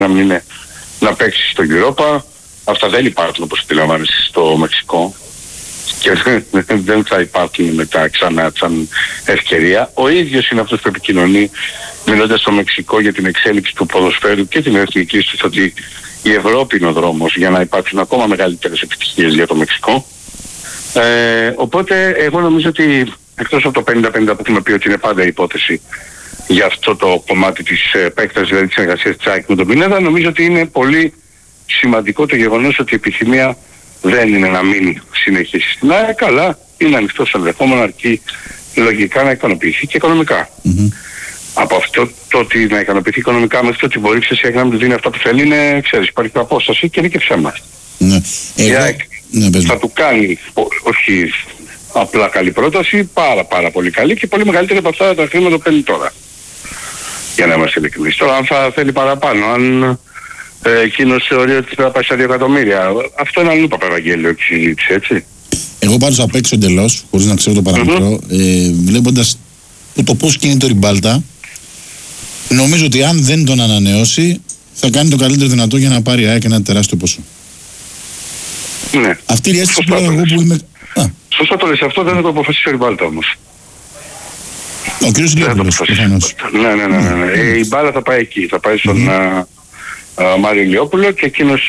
να μην είναι να παίξει στο Europa. Αυτά δεν υπάρχουν όπως αντιλαμβάνεσαι στο Μεξικό και δεν θα υπάρχουν μετά ξανά σαν ευκαιρία. Ο ίδιος είναι αυτός που επικοινωνεί μιλώντας στο Μεξικό για την εξέλιξη του ποδοσφαίρου και την εθνική του, ότι η Ευρώπη είναι ο δρόμος για να υπάρξουν ακόμα μεγαλύτερες επιτυχίες για το Μεξικό. Οπότε εγώ νομίζω ότι εκτός από το 50-50 που έχουμε πει ότι είναι πάντα η υπόθεση για αυτό το κομμάτι της επέκτασης, δηλαδή της συνεργασίας της ΑΕΚ με τον Πινέδα, νομίζω ότι είναι πολύ σημαντικό το γεγονός ότι η επιθυμία δεν είναι να μην συνεχίσει στην ΑΕΚ, αλλά είναι ανοιχτό στο ενδεχόμενο αρκεί λογικά να ικανοποιηθεί και οικονομικά. Από αυτό το ότι να ικανοποιηθεί οικονομικά μέχρι το ότι μπορεί η να μην δίνει αυτά που θέλει, είναι, ξέρεις, υπάρχει απόσταση και είναι και ψέμα. Ναι. Η ΑΕΚ θα του κάνει, όχι απλά καλή πρόταση, πάρα πολύ καλή και πολύ μεγαλύτερη από αυτά τα χρήματα που παίρνει τώρα. Για να είμαστε ειλικρινείς. Τώρα αν θα θέλει παραπάνω, αν εκείνος θεωρεί ότι θα πάει στα 2 εκατομμύρια, αυτό είναι αλλού Παπαγγέλιο και συζήτηση, έτσι. Εγώ πάντως απ' έξω εντελώς, χωρίς να ξέρω το παραμικρό, βλέποντας το πώς κινείται ο Ριμπάλτα, νομίζω ότι αν δεν τον ανανεώσει, θα κάνει το καλύτερο δυνατό για να πάρει ΑΕΚ ένα τεράστιο ποσό. Ναι. Αυτή η αίσθηση που εγώ που είμαι... Σωστά το λες, αυτό δεν θα το αποφασίσει ο Ριμπάλτα όμως. Ο κύριος Ηλιόπουλος, προφανώς. Ναι. Η μπάλα θα πάει εκεί, θα πάει στον Μάριο Ηλιόπουλο και εκείνος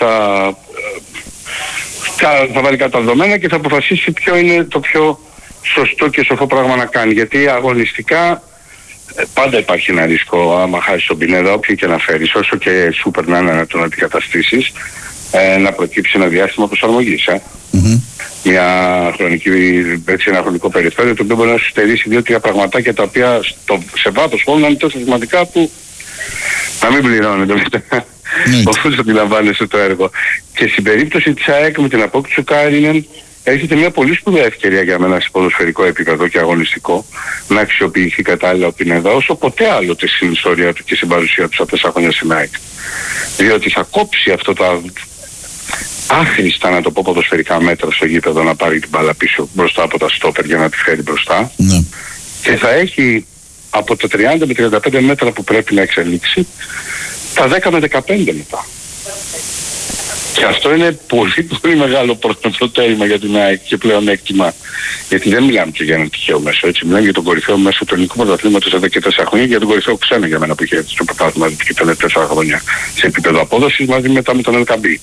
θα βάλει κάτω τα δεδομένα και θα αποφασίσει ποιο είναι το πιο σωστό και σοφό πράγμα να κάνει. Γιατί αγωνιστικά πάντα υπάρχει ένα ρίσκο άμα χάσεις τον Πινέδα, όποιο και να φέρεις, όσο και σούπερ να είναι να τον αντικαταστήσεις, να προκύψει ένα διάστημα προσαρμογής. Ένα χρονικό περιθώριο το οποίο μπορεί να σου στερήσει 2-3 πραγματάκια τα οποία σε βάθος χρόνου να είναι τόσο σημαντικά που να μην πληρώνεται μετά. Οφούς αντιλαμβάνεσαι το έργο. Και στην περίπτωση της ΑΕΚ με την απόκτηση του Κάρινεν έρχεται μια πολύ σπουδαία ευκαιρία για μένα σε ποδοσφαιρικό επίπεδο και αγωνιστικό να αξιοποιηθεί κατάλληλα ο Πινέδα όσο ποτέ άλλοτε στην ιστορία του και στην παρουσία του στα 4 χρόνια στην ΑΕΚ. Διότι θα κόψει αυτό τα άχρηστα, να το πω, ποδοσφαιρικά μέτρα στο γήπεδο να πάρει την μπάλα πίσω μπροστά από τα στόπερ για να τη φέρει μπροστά. Και θα έχει από τα 30 με 35 μέτρα που πρέπει να εξελίξει τα 10 με 15 μετά. Και αυτό είναι πολύ μεγάλο προτέρημα για την ΑΕΚ και πλέον έκτημα. Γιατί δεν μιλάμε και για ένα τυχαίο μέσο, έτσι. Μιλάμε για τον κορυφαίο μέσο του ελληνικού πρωταθλήματος εδώ και 4 χρόνια, για τον κορυφαίο ξένο για μένα που είχε στο πρωτάθλημα και τα 4 χρόνια σε επίπεδο απόδοσης μαζί μετά με τον Ελκαμπή.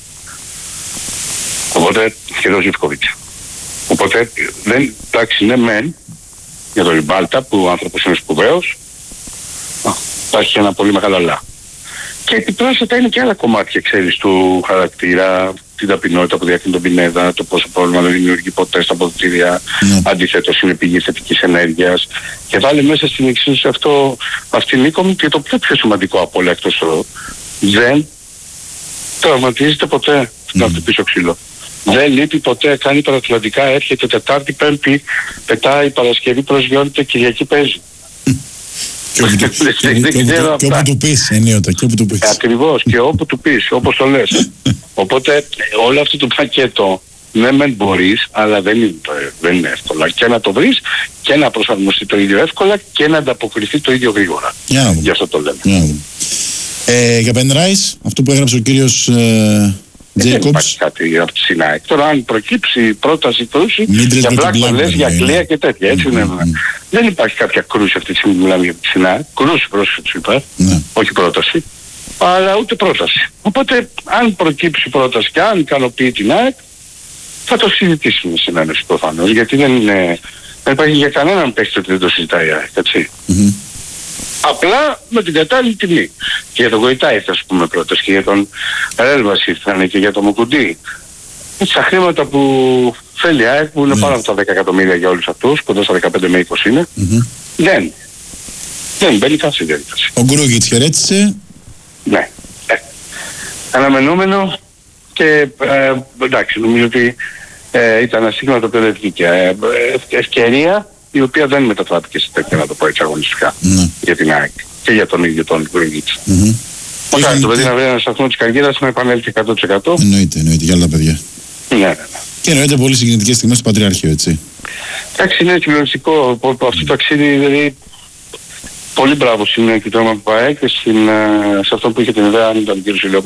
Οπότε και τον Ζιβκοβίτς. Οπότε δεν, εντάξει, ναι μεν για τον Ριμπάλτα που ο άνθρωπος είναι σπουδαίος, υπάρχει ένα πολύ μεγάλο αλλά. Και επιπρόσθετα είναι και άλλα κομμάτια, ξέρεις, του χαρακτήρα, την ταπεινότητα που διακρίνει τον Πινέδα, το πόσο πρόβλημα δεν δημιουργεί ποτέ στα αποδυτήρια, αντιθέτως είναι πηγή θετικής ενέργειας. Και βάλει μέσα στην εξίσωση αυτό, αυτήν Νίκο και το πιο σημαντικό από όλα εκτός δεν τραυματίζεται ποτέ να πίσω ξύλο. Δεν λείπει ποτέ, κάνει παρατλαντικά, έρχεται Τετάρτη, Πέμπτη, πετάει Παρασκευή, προσγειώνεται, Κυριακή παίζει. Και όπου του πεις, ενίοτε, και όπου του πεις. Ακριβώς, και όπου του πεις, όπως το λες. Οπότε όλο αυτό το πακέτο, ναι μεν μπορείς, αλλά δεν είναι εύκολα. Και να το βρεις και να προσαρμοστεί το ίδιο εύκολα και να ανταποκριθεί το ίδιο γρήγορα. Γι' αυτό το λέμε. Για Penrise, αυτό που έγραψε ο κύριος δεν υπάρχει κάτι από τη ΣΥΝΑΕΚ. Τώρα αν προκύψει πρόταση κρούση για πλάκα λες, για κλαία και τέτοια, έτσι είναι. Δεν υπάρχει κάποια κρούση αυτή τη στιγμή που μιλάμε για τη ΣΥΝΑΕΚ. Κρούση πρόσφατα σου είπα, όχι πρόταση, αλλά ούτε πρόταση. Οπότε αν προκύψει πρόταση και αν ικανοποιεί την ΑΕΚ, θα το συζητήσουμε στην συνένεση προφανώς, γιατί δεν υπάρχει για κανέναν παίκτη ότι δεν το συζητάει η ΑΕΚ, έτσι. Απλά με την κατάλληλη τιμή. Και για τον Γοητάη θα σου πούμε πρώτος και για τον Ρέλβας ήρθανε και για τον Μουκουντή. Τα χρήματα που θέλει η ΑΕΚ που είναι πάνω από τα 10 εκατομμύρια για όλους αυτούς, κοντά στα 15 με 20 είναι, δεν μπαίνει καν στη διαδικασία. Ο Γκρούγκιτς χαιρέτησε. Ναι. Αναμενόμενο και εντάξει, νομίζω ότι ήταν ένα σύγχρονο το οποίο δεν βγήκε. Ευκαιρία η οποία δεν μετατράπηκε σε τέτοια, να το πω έτσι αγωνιστικά, για την ΑΕΚ και για τον ίδιο τον Γκρούγκιτς. Το παιδί να βρει ένα σταθμό της καριέρας να επανέλθει 100%. Εννοείται για όλα τα παιδιά. Ναι. Και εννοείται πολύ συγκινητικές στιγμές στο Πατριάρχιο, έτσι. Εντάξει, είναι συγκλονιστικό αυτό το ταξίδι, δηλαδή πολύ μπράβο στην κοινότητα που πάει και σε αυτό που είχε την ιδέα, αν ήταν ο κ. Ηλιόπουλος.